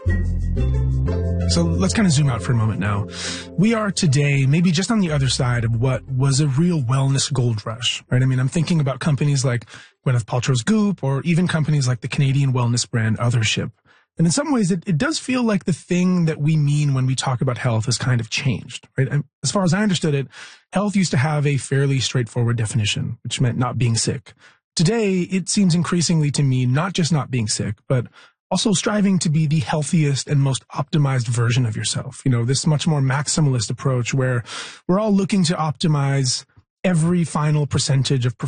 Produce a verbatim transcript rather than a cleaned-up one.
So let's kind of zoom out for a moment now. We are today maybe just on the other side of what was a real wellness gold rush, right? I mean, I'm thinking about companies like Gwyneth Paltrow's Goop, or even companies like the Canadian wellness brand Othership. And in some ways, it, it does feel like the thing that we mean when we talk about health has kind of changed, right? And as far as I understood it, health used to have a fairly straightforward definition, which meant not being sick. Today, it seems increasingly to mean not just not being sick, but also striving to be the healthiest and most optimized version of yourself. You know, this much more maximalist approach where we're all looking to optimize every final percentage of performance